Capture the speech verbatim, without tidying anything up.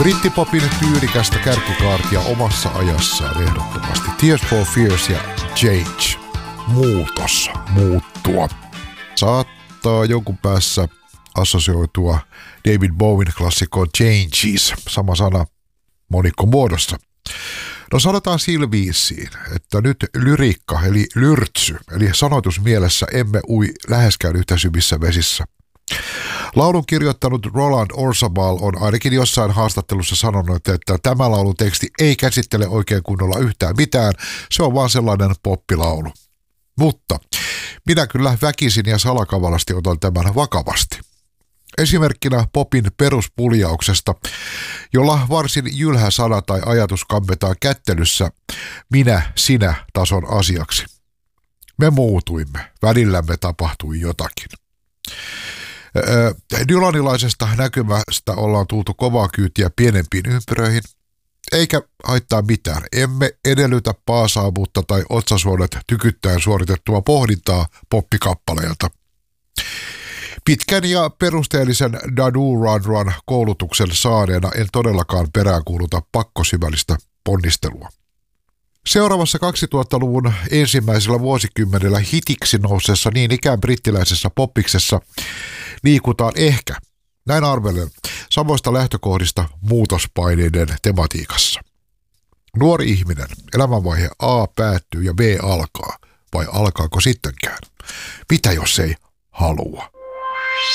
Brittipopin tyylikästä kärkikaartia omassa ajassaan ehdottomasti. Tears for Fears ja Change. Muutos. Muuttua. Saattaa jonkun päässä assosioitua David Bowen klassikkoon Changes. Sama sana monikko muodossa. No sanotaan silviisiin, että nyt lyriikka eli lyrtsy, eli sanoitusmielessä emme ui läheskään yhtä syvissä vesissä. Laulun kirjoittanut Roland Orzabal on ainakin jossain haastattelussa sanonut, että tämä laulun teksti ei käsittele oikein kunnolla yhtään mitään, se on vaan sellainen poppilaulu. Mutta minä kyllä väkisin ja salakavalasti otan tämän vakavasti. Esimerkkinä popin peruspuljauksesta, jolla varsin jylhä sana tai ajatus kampetaan kättelyssä minä-sinä-tason asiaksi. Me muutuimme, välillämme tapahtui jotakin. Dylanilaisesta näkymästä ollaan tultu kovaa kyytiä pienempiin ympyröihin, eikä haittaa mitään. Emme edellytä paasaavuutta tai otsasuonet tykyttäen suoritettua pohdintaa poppikappaleelta. Pitkän ja perusteellisen Dadu Radran koulutuksen saaneena en todellakaan peräänkuuluta pakkosyvällistä ponnistelua. Seuraavassa kaksituhattaluvun ensimmäisellä vuosikymmenellä hitiksi nousseessa niin ikään brittiläisessä poppiksessa liikutaan ehkä, näin arvelen, samoista lähtökohdista muutospaineiden tematiikassa. Nuori ihminen, elämänvaihe A päättyy ja B alkaa, vai alkaako sittenkään? Mitä jos ei halua?